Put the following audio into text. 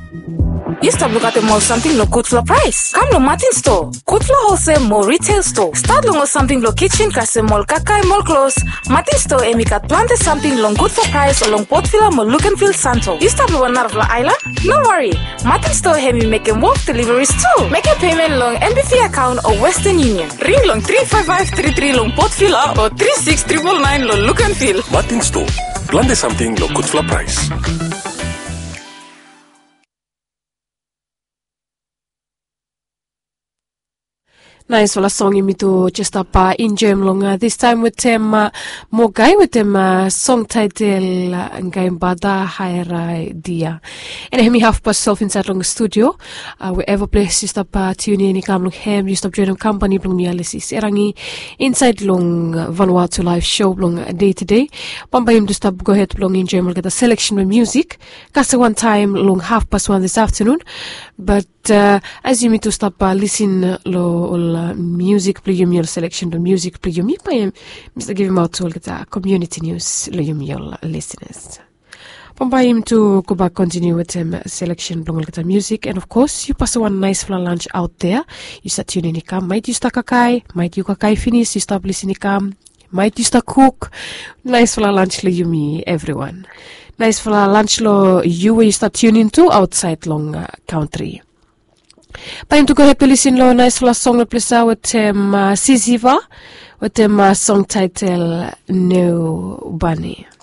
You stop look at the mall something lo good for price. Come lo Martin store. Good for wholesale mall retail store. Start long or something lo kitchen kase mall kakai mall clothes. Martin store emikat planted something long good for price or long portfila mo look and feel santo. You stop lo one of la island? No worry. Martin store hemi make and walk deliveries too. Make a payment long NBC account or Western Union. Ring long 35533 long portfila or 36999 lo look and feel. Martin store. Planted something lo good for price. Nice wala song imito just up in gem long this time with them more guy with them song title ngai bada haira dia and hemi half past self inside long studio wherever place just up tune in kam long hem just up join company long mialisis erangi inside long Vanuatu live show long day to day pamba him just up go ahead long in gem get a selection of music kasa one time long 1:30 this afternoon but as you meet to stop listen lo music play your selection the music play your me by Mr. give him out to the community news lo your listeners Pamba him to go back continue with him selection long the music and of course you pass one nice for lunch out there you start tuning in come might you start kakai might you kakai finish you stop listening come might you start cook nice for lunch lo you me everyone nice for lunch lo you start tuning to outside long country Time to go ahead to listen lo nice last song plesa with Siziva with them song title No Bunny.